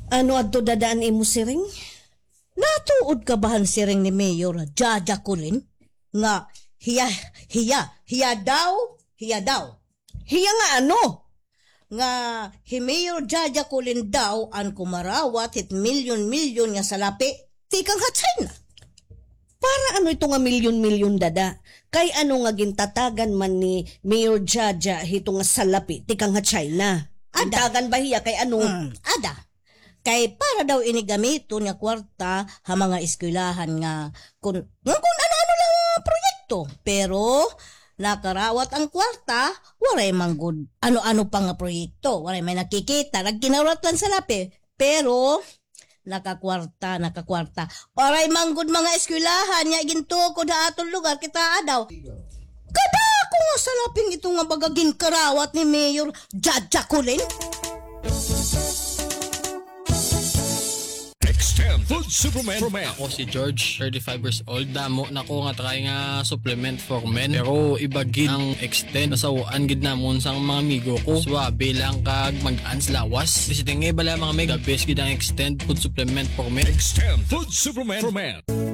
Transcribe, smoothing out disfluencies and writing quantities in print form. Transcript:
Ano adto dadaan imo siring? Natuod ka bahan siring ni Mayor Jaja Kulin? Nga, hiya daw. Hiya nga ano? Nga, Mayor Jaja Kulin daw ang kumarawat hit milyon-milyon nga salapi. Tikang hatsay na. Para ano ito nga milyon-milyon dada? Kay ano nga gintatagan man ni Mayor Jaja hito nga salapi, tikang hatsay na. Gintagan ba hiya kay ano? Ada. Kay para daw inigamito nga kwarta ha mga eskwelahan nga kung ano-ano lang ang proyekto. Pero nakarawat ang kwarta, waray manggod ano-ano pa nga proyekto. Waray may nakikita, nagkinawrat lang sa lapi. Pero nakakwarta. Waray manggod mga eskwelahan nga gintukod ha atong lugar kita daw. Kada ako nga sa laping ito nga bagaging karawat ni Mayor Jaja Kulin. Extend Food Superman. Ako si George, 35 years old. Damo na ko nga try nga supplement for men. Pero ibagid ang extend. Nasawaan gid namon sang mga amigo ko. Swabe lang kag mag-ans lawas. Bisiting nga bala mga mega best gid ang extend food supplement for men. Extend Food Superman.